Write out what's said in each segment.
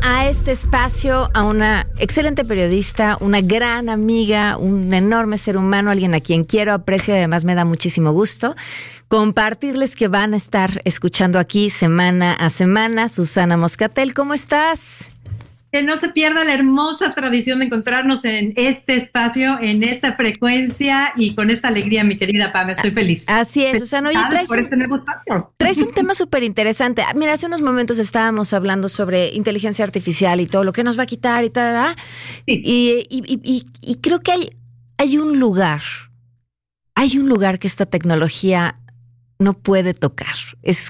a este espacio a una excelente periodista, una gran amiga, un enorme ser humano, alguien a quien quiero, aprecio y además me da muchísimo gusto compartirles que van a estar escuchando aquí semana a semana. Susana Moscatel, ¿cómo estás? Que no se pierda la hermosa tradición de encontrarnos en este espacio, en esta frecuencia y con esta alegría, mi querida Pam. Estoy feliz. Así es, Susana. Oye, traes un tema súper interesante. Mira, hace unos momentos estábamos hablando sobre inteligencia artificial y todo lo que nos va a quitar y tal. Sí. Y creo que hay un lugar que esta tecnología no puede tocar. Es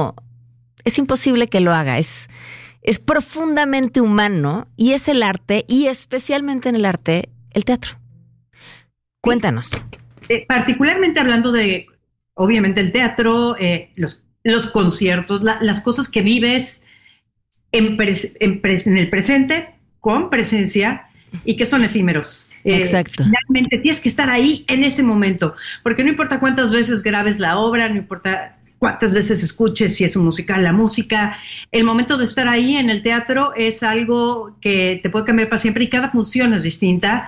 imposible que lo haga. Es profundamente humano y es el arte, y especialmente en el arte, el teatro. Cuéntanos. Particularmente hablando de, obviamente, el teatro, los conciertos, las cosas que vives en el presente, con presencia, y que son efímeros. Exacto. Finalmente tienes que estar ahí en ese momento, porque no importa cuántas veces grabes la obra, no importa cuántas veces escuches, si es un musical, la música, el momento de estar ahí en el teatro es algo que te puede cambiar para siempre y cada función es distinta.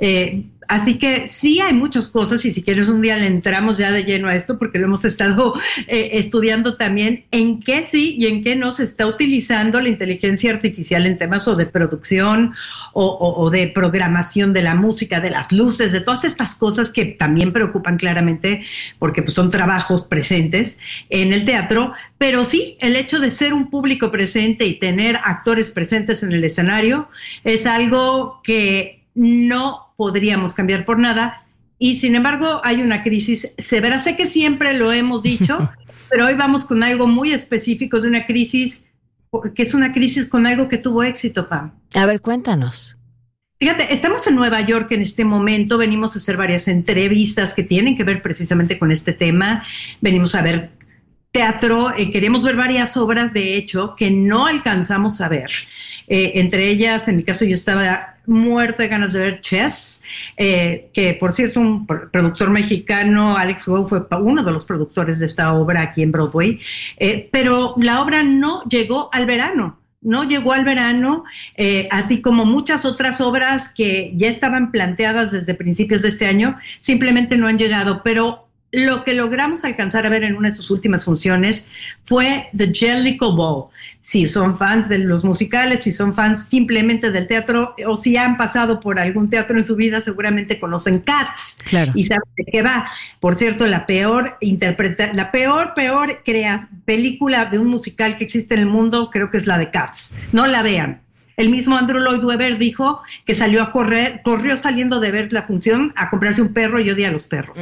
Así que sí hay muchas cosas, y si quieres un día le entramos ya de lleno a esto, porque lo hemos estado estudiando también, en qué sí y en qué no se está utilizando la inteligencia artificial en temas o de producción o de programación de la música, de las luces, de todas estas cosas que también preocupan claramente, porque pues, son trabajos presentes en el teatro. Pero sí, el hecho de ser un público presente y tener actores presentes en el escenario es algo que no podríamos cambiar por nada, y sin embargo hay una crisis severa. Sé que siempre lo hemos dicho, pero hoy vamos con algo muy específico de una crisis, porque es una crisis con algo que tuvo éxito, Pam. A ver, cuéntanos. Fíjate, estamos en Nueva York en este momento, venimos a hacer varias entrevistas que tienen que ver precisamente con este tema, venimos a ver teatro, queremos ver varias obras, de hecho, que no alcanzamos a ver. Entre ellas, en mi caso, yo estaba muerta de ganas de ver Chess, que por cierto, un productor mexicano, Alex Go, fue uno de los productores de esta obra aquí en Broadway, pero la obra no llegó al verano. No llegó al verano, así como muchas otras obras que ya estaban planteadas desde principios de este año, simplemente no han llegado, pero lo que logramos alcanzar a ver en una de sus últimas funciones fue The Jellicle Ball. Si son fans de los musicales, si son fans simplemente del teatro, o si han pasado por algún teatro en su vida, seguramente conocen Cats. Claro. Y saben de qué va. Por cierto, la peor película de un musical que existe en el mundo, creo que es la de Cats. No la vean. El mismo Andrew Lloyd Webber dijo que corrió saliendo de ver la función a comprarse un perro, y odia a los perros.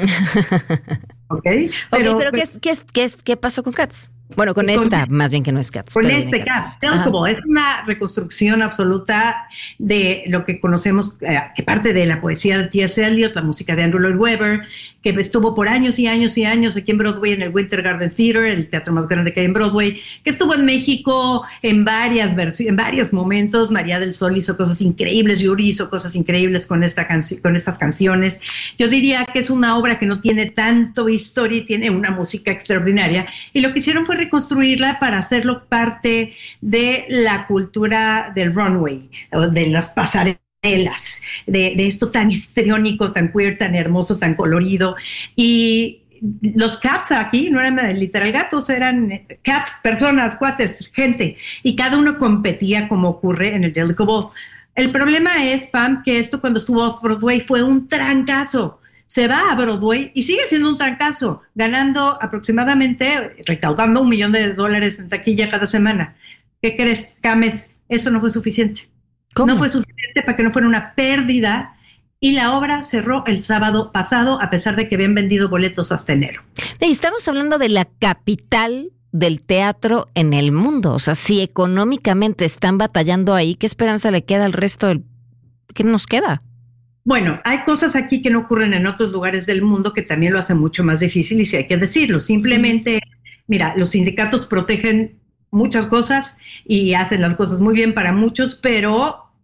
Pero ¿qué pasó con Cats? Bueno, con esta, más bien que no es Cats. Con este Cats. Es una reconstrucción absoluta de lo que conocemos, que parte de la poesía de T.S. Eliot, la música de Andrew Lloyd Webber, que estuvo por años y años y años aquí en Broadway, en el Winter Garden Theater, el teatro más grande que hay en Broadway, que estuvo en México en varios momentos. María del Sol hizo cosas increíbles, Yuri hizo cosas increíbles con estas canciones. Yo diría que es una obra que no tiene tanto historia y tiene una música extraordinaria, y lo que hicieron fue reconstruirla para hacerlo parte de la cultura del runway, de las pasarelas, de esto tan histriónico, tan queer, tan hermoso, tan colorido. Y los Cats aquí no eran literal gatos, eran cats, personas, cuates, gente, y cada uno competía como ocurre en el Jellicle Ball. El problema es, Pam, que esto cuando estuvo off-Broadway fue un trancazo. Se va a Broadway y sigue siendo un trancazo, ganando aproximadamente, recaudando $1 millón en taquilla cada semana. ¿Qué crees, Cames? Eso no fue suficiente. ¿Cómo? No fue suficiente para que no fuera una pérdida, y la obra cerró el sábado pasado, a pesar de que habían vendido boletos hasta enero. Y estamos hablando de la capital del teatro en el mundo. O sea, si económicamente están batallando ahí, ¿qué esperanza le queda al resto ¿qué nos queda? Bueno, hay cosas aquí que no ocurren en otros lugares del mundo que también lo hacen mucho más difícil, y sí hay que decirlo. Simplemente, mira, los sindicatos protegen muchas cosas y hacen las cosas muy bien para muchos, pero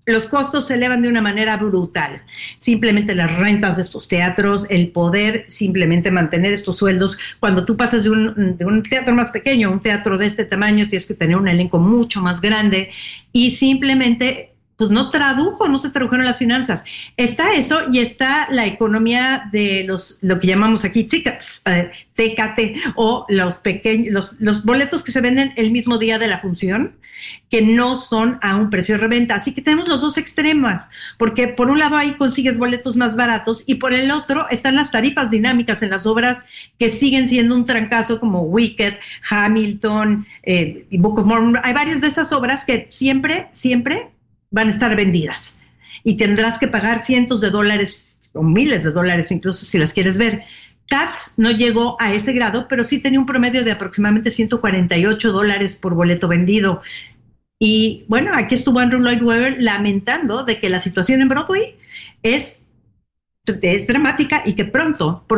los costos se elevan de una manera brutal. Simplemente las rentas de estos teatros, el poder simplemente mantener estos sueldos. Cuando tú pasas de un teatro más pequeño a un teatro de este tamaño, tienes que tener un elenco mucho más grande y simplemente pues no se tradujeron las finanzas. Está eso y está la economía de lo que llamamos aquí tickets, TKT, o los boletos que se venden el mismo día de la función, que no son a un precio de reventa. Así que tenemos los dos extremos, porque por un lado ahí consigues boletos más baratos y por el otro están las tarifas dinámicas en las obras que siguen siendo un trancazo, como Wicked, Hamilton, y Book of Mormon. Hay varias de esas obras que siempre van a estar vendidas y tendrás que pagar cientos de dólares o miles de dólares incluso si las quieres ver. Cats no llegó a ese grado, pero sí tenía un promedio de aproximadamente $148 por boleto vendido. Y bueno, aquí estuvo Andrew Lloyd Webber lamentando de que la situación en Broadway es dramática y que pronto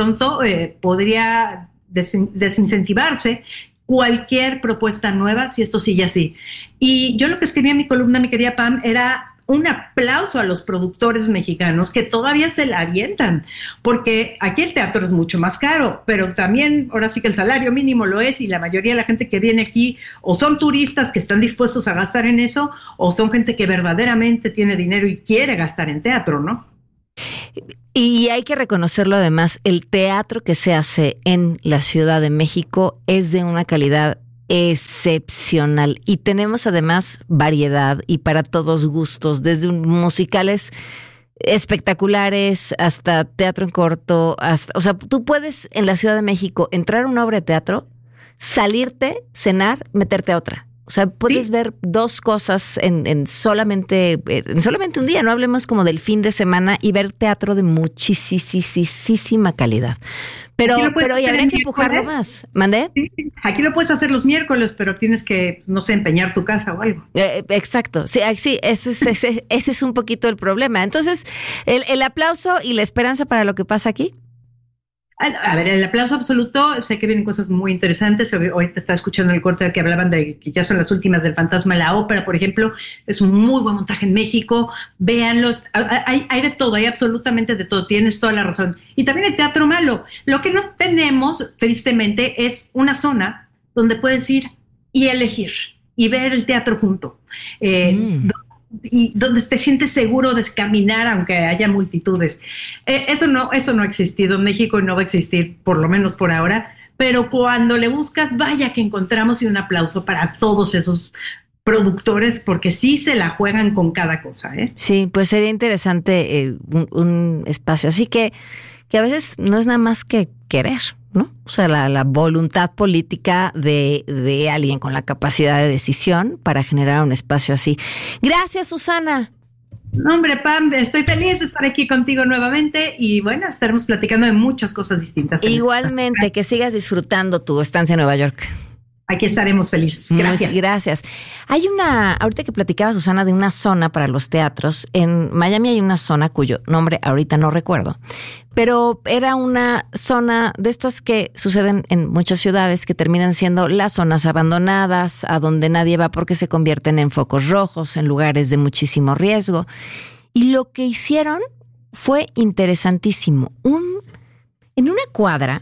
podría desincentivarse cualquier propuesta nueva si esto sigue así. Y yo lo que escribí en mi columna, mi querida Pam, era un aplauso a los productores mexicanos que todavía se la avientan, porque aquí el teatro es mucho más caro, pero también ahora sí que el salario mínimo lo es, y la mayoría de la gente que viene aquí o son turistas que están dispuestos a gastar en eso, o son gente que verdaderamente tiene dinero y quiere gastar en teatro, ¿no? Y hay que reconocerlo además, el teatro que se hace en la Ciudad de México es de una calidad excepcional y tenemos además variedad y para todos gustos, desde musicales espectaculares hasta teatro en corto, o sea, tú puedes en la Ciudad de México entrar a una obra de teatro, salirte, cenar, meterte a otra. O sea, puedes ver dos cosas en solamente un día, no hablemos como del fin de semana, y ver teatro de muchísima calidad. Pero y habría que empujarlo más. ¿Mandé? Sí, aquí lo puedes hacer los miércoles, pero tienes que, no sé, empeñar tu casa o algo. Exacto. Sí, ese es un poquito el problema. Entonces, el aplauso y la esperanza para lo que pasa aquí. A ver, el aplauso absoluto, sé que vienen cosas muy interesantes. Hoy te estaba escuchando el corte que hablaban de que ya son las últimas del Fantasma de la Ópera, por ejemplo. Es un muy buen montaje en México. Véanlos. Hay de todo, hay absolutamente de todo. Tienes toda la razón. Y también el teatro malo. Lo que no tenemos, tristemente, es una zona donde puedes ir y elegir y ver el teatro junto. Y donde te sientes seguro de caminar aunque haya multitudes. Eso no ha existido en México y no va a existir, por lo menos por ahora, pero cuando le buscas, vaya que encontramos, y un aplauso para todos esos productores, porque sí se la juegan con cada cosa, ¿eh? Sí, pues sería interesante un espacio así que a veces no es nada más que querer, ¿no? O sea, la voluntad política de alguien con la capacidad de decisión para generar un espacio así. Gracias, Susana. No, hombre, Pam, estoy feliz de estar aquí contigo nuevamente y bueno, estaremos platicando de muchas cosas distintas. Igualmente, que sigas disfrutando tu estancia en Nueva York. Aquí estaremos felices. Gracias. Gracias. Hay ahorita que platicaba Susana de una zona para los teatros, en Miami hay una zona cuyo nombre ahorita no recuerdo, pero era una zona de estas que suceden en muchas ciudades que terminan siendo las zonas abandonadas, a donde nadie va porque se convierten en focos rojos, en lugares de muchísimo riesgo. Y lo que hicieron fue interesantísimo. En una cuadra,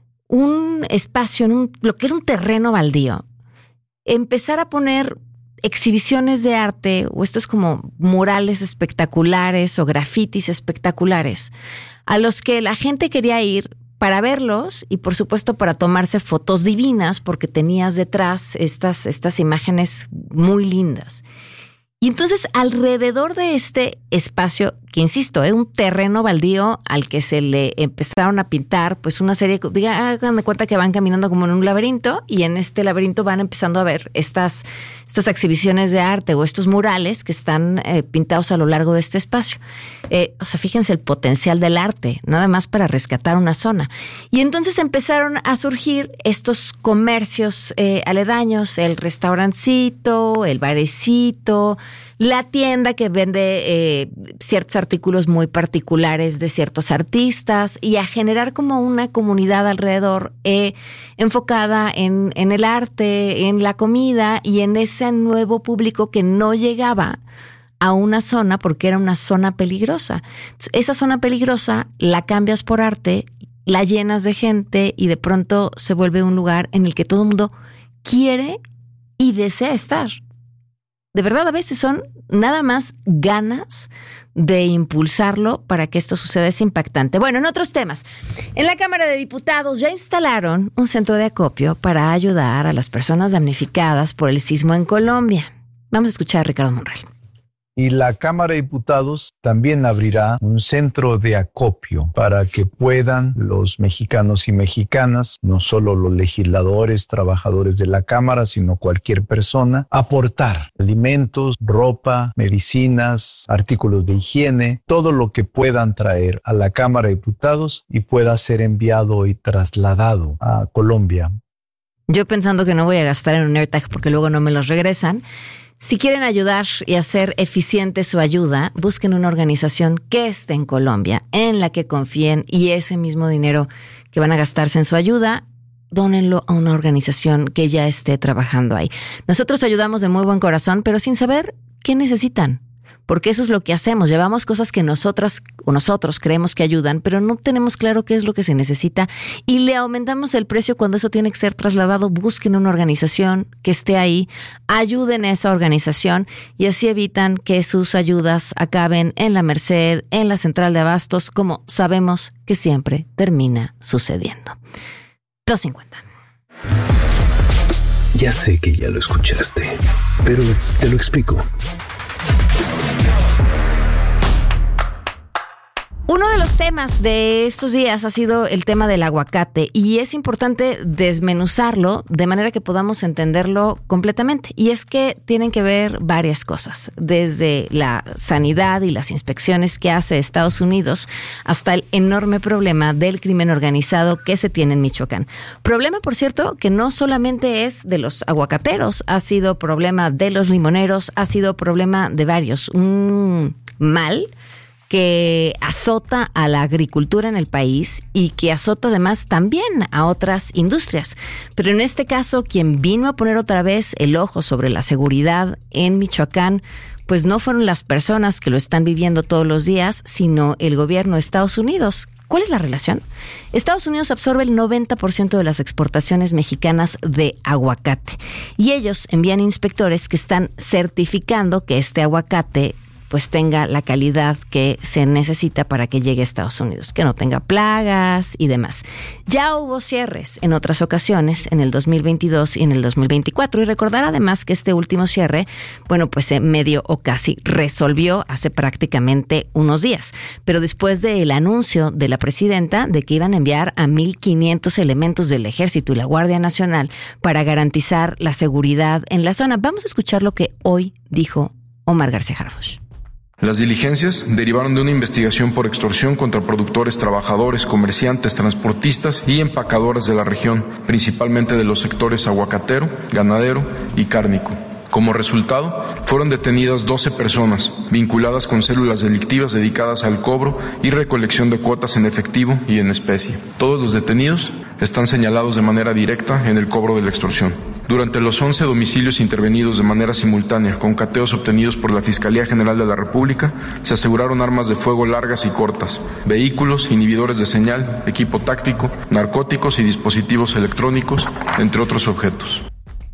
un espacio, lo que era un terreno baldío, empezar a poner exhibiciones de arte o estos como murales espectaculares o grafitis espectaculares a los que la gente quería ir para verlos y por supuesto para tomarse fotos divinas porque tenías detrás estas imágenes muy lindas. Y entonces alrededor de este espacio, que insisto, un terreno baldío al que se le empezaron a pintar pues una serie, hagan de cuenta que van caminando como en un laberinto y en este laberinto van empezando a ver estas exhibiciones de arte o estos murales que están pintados a lo largo de este espacio. O sea, fíjense el potencial del arte, nada más para rescatar una zona. Y entonces empezaron a surgir estos comercios aledaños, el restaurancito, el barecito, la tienda que vende ciertos artículos muy particulares de ciertos artistas y a generar como una comunidad alrededor enfocada en el arte, en la comida y en ese nuevo público que no llegaba a una zona porque era una zona peligrosa. Entonces, esa zona peligrosa la cambias por arte, la llenas de gente y de pronto se vuelve un lugar en el que todo el mundo quiere y desea estar. De verdad, a veces son nada más ganas de impulsarlo para que esto suceda. Es impactante. Bueno, en otros temas, en la Cámara de Diputados ya instalaron un centro de acopio para ayudar a las personas damnificadas por el sismo en Colombia. Vamos a escuchar a Ricardo Monreal. Y la Cámara de Diputados también abrirá un centro de acopio para que puedan los mexicanos y mexicanas, no solo los legisladores, trabajadores de la Cámara, sino cualquier persona, aportar alimentos, ropa, medicinas, artículos de higiene, todo lo que puedan traer a la Cámara de Diputados y pueda ser enviado y trasladado a Colombia. Yo pensando que no voy a gastar en un AirTag porque luego no me los regresan. Si quieren ayudar y hacer eficiente su ayuda, busquen una organización que esté en Colombia, en la que confíen, y ese mismo dinero que van a gastarse en su ayuda, dónenlo a una organización que ya esté trabajando ahí. Nosotros ayudamos de muy buen corazón, pero sin saber qué necesitan. Porque eso es lo que hacemos. Llevamos cosas que nosotras o nosotros creemos que ayudan, pero no tenemos claro qué es lo que se necesita y le aumentamos el precio cuando eso tiene que ser trasladado. Busquen una organización que esté ahí, ayuden a esa organización y así evitan que sus ayudas acaben en la Merced, en la central de abastos, como sabemos que siempre termina sucediendo. 2:50. Ya sé que ya lo escuchaste, pero te lo explico. Uno de los temas de estos días ha sido el tema del aguacate y es importante desmenuzarlo de manera que podamos entenderlo completamente. Y es que tienen que ver varias cosas, desde la sanidad y las inspecciones que hace Estados Unidos hasta el enorme problema del crimen organizado que se tiene en Michoacán. Problema, por cierto, que no solamente es de los aguacateros, ha sido problema de los limoneros, ha sido problema de varios. Un mal que azota a la agricultura en el país y que azota además también a otras industrias. Pero en este caso, quien vino a poner otra vez el ojo sobre la seguridad en Michoacán, pues no fueron las personas que lo están viviendo todos los días, sino el gobierno de Estados Unidos. ¿Cuál es la relación? Estados Unidos absorbe el 90% de las exportaciones mexicanas de aguacate y ellos envían inspectores que están certificando que este aguacate pues tenga la calidad que se necesita para que llegue a Estados Unidos, que no tenga plagas y demás. Ya hubo cierres en otras ocasiones, en el 2022 y en el 2024, y recordar además que este último cierre, bueno, pues se medio o casi resolvió hace prácticamente unos días, pero después del anuncio de la presidenta de que iban a enviar a 1,500 elementos del Ejército y la Guardia Nacional para garantizar la seguridad en la zona. Vamos a escuchar lo que hoy dijo Omar García Harfuch. Las diligencias derivaron de una investigación por extorsión contra productores, trabajadores, comerciantes, transportistas y empacadoras de la región, principalmente de los sectores aguacatero, ganadero y cárnico. Como resultado, fueron detenidas 12 personas vinculadas con células delictivas dedicadas al cobro y recolección de cuotas en efectivo y en especie. Todos los detenidos están señalados de manera directa en el cobro de la extorsión. Durante los 11 domicilios intervenidos de manera simultánea con cateos obtenidos por la Fiscalía General de la República, se aseguraron armas de fuego largas y cortas, vehículos, inhibidores de señal, equipo táctico, narcóticos y dispositivos electrónicos, entre otros objetos.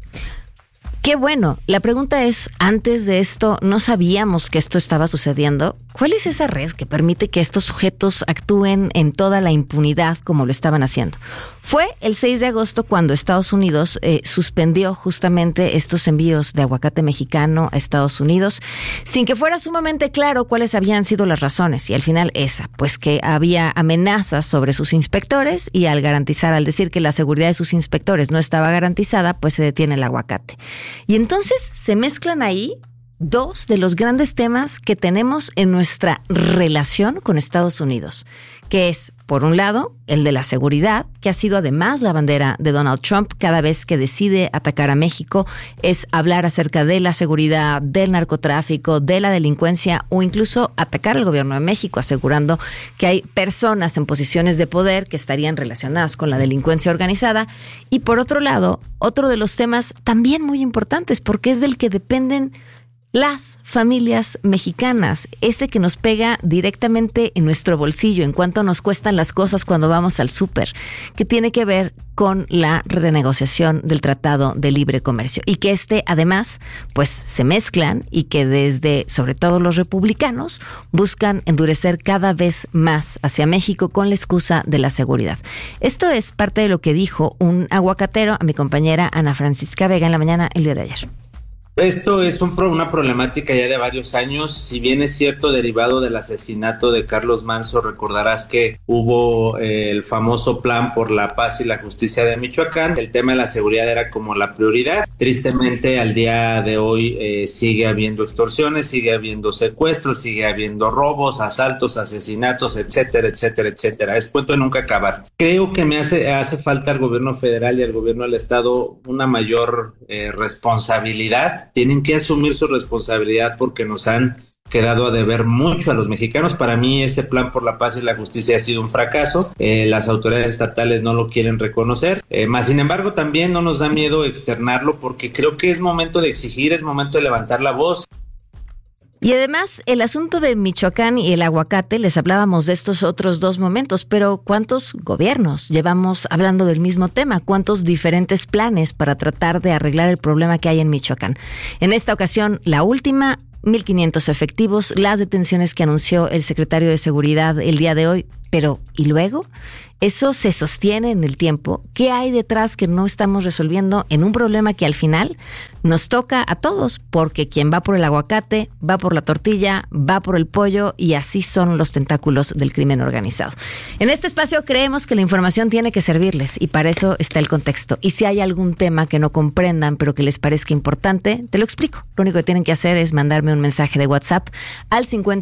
Qué bueno. La pregunta es, antes de esto, ¿no sabíamos que esto estaba sucediendo? ¿Cuál es esa red que permite que estos sujetos actúen en toda la impunidad como lo estaban haciendo? Fue el 6 de agosto cuando Estados Unidos suspendió justamente estos envíos de aguacate mexicano a Estados Unidos, sin que fuera sumamente claro cuáles habían sido las razones. Y al final esa, pues que había amenazas sobre sus inspectores y al decir que la seguridad de sus inspectores no estaba garantizada, pues se detiene el aguacate. Y entonces se mezclan ahí dos de los grandes temas que tenemos en nuestra relación con Estados Unidos, que es, por un lado, el de la seguridad, que ha sido además la bandera de Donald Trump cada vez que decide atacar a México, es hablar acerca de la seguridad, del narcotráfico, de la delincuencia o incluso atacar al gobierno de México, asegurando que hay personas en posiciones de poder que estarían relacionadas con la delincuencia organizada. Y por otro lado, otro de los temas también muy importantes, porque es del que dependen las familias mexicanas, ese que nos pega directamente en nuestro bolsillo, en cuánto nos cuestan las cosas cuando vamos al súper, que tiene que ver con la renegociación del Tratado de Libre Comercio y que además, pues se mezclan y que desde, sobre todo los republicanos, buscan endurecer cada vez más hacia México con la excusa de la seguridad. Esto es parte de lo que dijo un aguacatero a mi compañera Ana Francisca Vega en la mañana el día de ayer. Esto es una problemática ya de varios años. Si bien es cierto, derivado del asesinato de Carlos Manzo, recordarás que hubo el famoso plan por la paz y la justicia de Michoacán. El tema de la seguridad era como la prioridad. Tristemente, al día de hoy sigue habiendo extorsiones, sigue habiendo secuestros, sigue habiendo robos, asaltos, asesinatos, etcétera, etcétera, etcétera. Es cuento de nunca acabar. Creo que hace falta al gobierno federal y al gobierno del estado una mayor responsabilidad. Tienen que asumir su responsabilidad porque nos han quedado a deber mucho a los mexicanos. Para mí ese plan por la paz y la justicia ha sido un fracaso. Las autoridades estatales no lo quieren reconocer. Sin embargo, también no nos da miedo externarlo porque creo que es momento de exigir, es momento de levantar la voz. Y además, el asunto de Michoacán y el aguacate, les hablábamos de estos otros dos momentos, pero ¿cuántos gobiernos llevamos hablando del mismo tema? ¿Cuántos diferentes planes para tratar de arreglar el problema que hay en Michoacán? En esta ocasión, la última, 1,500 efectivos, las detenciones que anunció el secretario de Seguridad el día de hoy, pero ¿y luego? ¿Eso se sostiene en el tiempo? ¿Qué hay detrás que no estamos resolviendo en un problema que al final nos toca a todos? Porque quien va por el aguacate, va por la tortilla, va por el pollo y así son los tentáculos del crimen organizado. En este espacio creemos que la información tiene que servirles y para eso está el contexto. Y si hay algún tema que no comprendan pero que les parezca importante, te lo explico. Lo único que tienen que hacer es mandarme un mensaje de WhatsApp al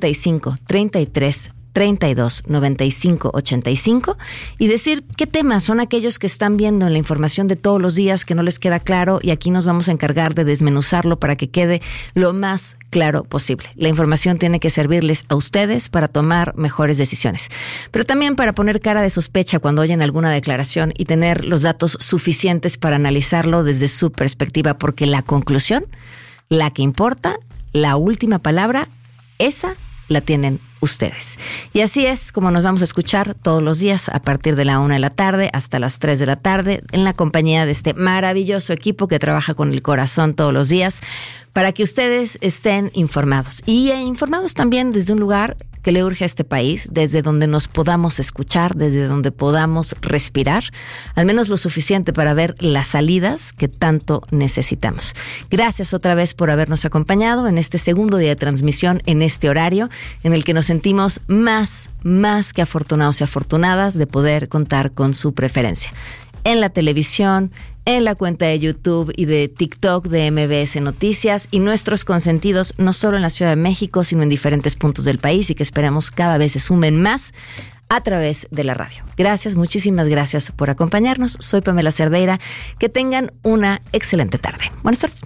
55 33 32 95 85 y decir qué temas son aquellos que están viendo en la información de todos los días que no les queda claro y aquí nos vamos a encargar de desmenuzarlo para que quede lo más claro posible. La información tiene que servirles a ustedes para tomar mejores decisiones, pero también para poner cara de sospecha cuando oyen alguna declaración y tener los datos suficientes para analizarlo desde su perspectiva, porque la conclusión, la que importa, la última palabra, esa la tienen ustedes. Y así es como nos vamos a escuchar todos los días a partir de la 1 de la tarde hasta las 3 de la tarde en la compañía de este maravilloso equipo que trabaja con el corazón todos los días para que ustedes estén informados y informados también desde un lugar que le urge a este país, desde donde nos podamos escuchar, desde donde podamos respirar, al menos lo suficiente para ver las salidas que tanto necesitamos. Gracias otra vez por habernos acompañado en este segundo día de transmisión, en este horario, en el que nos sentimos más que afortunados y afortunadas de poder contar con su preferencia. En la televisión, en la cuenta de YouTube y de TikTok de MBS Noticias y nuestros consentidos no solo en la Ciudad de México, sino en diferentes puntos del país y que esperamos cada vez se sumen más a través de la radio. Gracias, muchísimas gracias por acompañarnos. Soy Pamela Cerdeira. Que tengan una excelente tarde. Buenas tardes.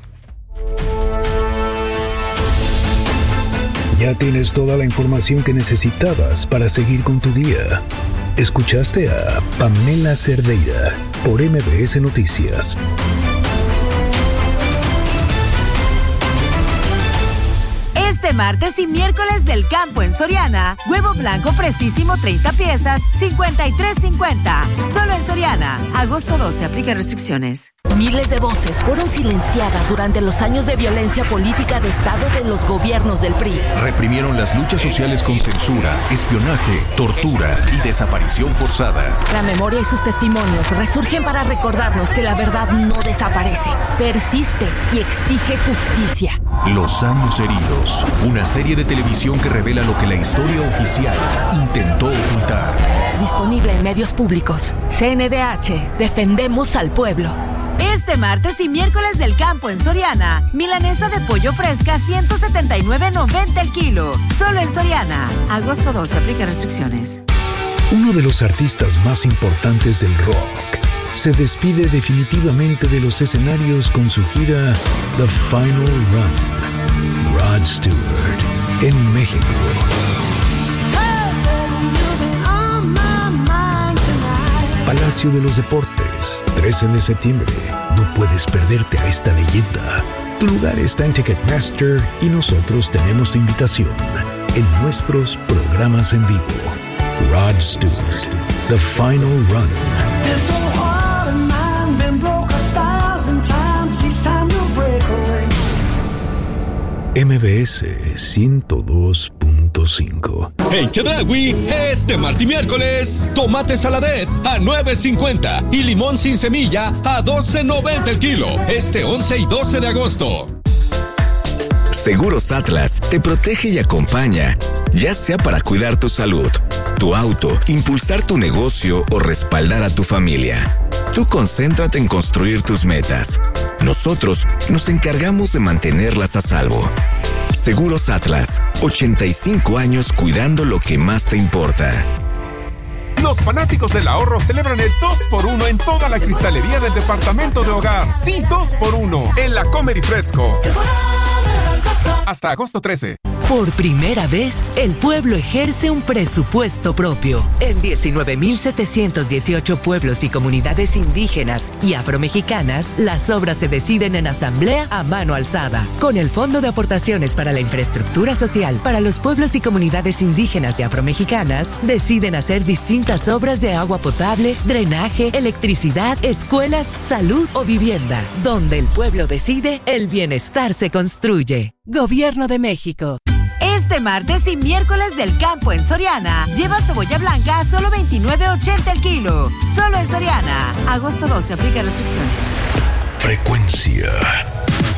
Ya tienes toda la información que necesitabas para seguir con tu día. Escuchaste a Pamela Cerdeira por MBS Noticias. Este martes y miércoles del campo en Soriana, huevo blanco precisísimo 30 piezas, 53.50. Solo en Soriana. Agosto 12, aplica restricciones. Miles de voces fueron silenciadas durante los años de violencia política de Estado de los gobiernos del PRI. Reprimieron las luchas sociales con censura, espionaje, tortura y desaparición forzada. La memoria y sus testimonios resurgen para recordarnos que la verdad no desaparece, persiste y exige justicia. Los años heridos, una serie de televisión que revela lo que la historia oficial intentó ocultar. Disponible en medios públicos. CNDH, defendemos al pueblo. Este martes y miércoles del campo en Soriana, milanesa de pollo fresca 179.90 el kilo. Solo en Soriana. Agosto 12, aplica restricciones. Uno de los artistas más importantes del rock se despide definitivamente de los escenarios con su gira The Final Run. Rod Stewart, en México. Palacio de los Deportes, 13 de septiembre. No puedes perderte a esta leyenda. Tu lugar está en Ticketmaster y nosotros tenemos tu invitación en nuestros programas en vivo. Rod Stewart, The Final Run. MBS 102.5. En Chedraui, este martes y miércoles, tomate saladet a $9.50 y limón sin semilla a $12.90 el kilo. Este 11 y 12 de agosto. Seguros Atlas te protege y acompaña, ya sea para cuidar tu salud, tu auto, impulsar tu negocio o respaldar a tu familia. Tú concéntrate en construir tus metas. Nosotros nos encargamos de mantenerlas a salvo. Seguros Atlas, 85 años cuidando lo que más te importa. Los fanáticos del ahorro celebran el 2x1 en toda la cristalería del departamento de hogar. Sí, 2x1 en la Comer y Fresco. Hasta agosto 13. Por primera vez, el pueblo ejerce un presupuesto propio. En 19.718 pueblos y comunidades indígenas y afromexicanas, las obras se deciden en asamblea a mano alzada. Con el Fondo de Aportaciones para la Infraestructura Social para los pueblos y comunidades indígenas y afromexicanas, deciden hacer distintas obras de agua potable, drenaje, electricidad, escuelas, salud o vivienda. Donde el pueblo decide, el bienestar se construye. Gobierno de México. Este martes y miércoles del campo en Soriana, lleva cebolla blanca a solo $29.80 el kilo. Solo en Soriana. Agosto 12, aplica restricciones. Frecuencia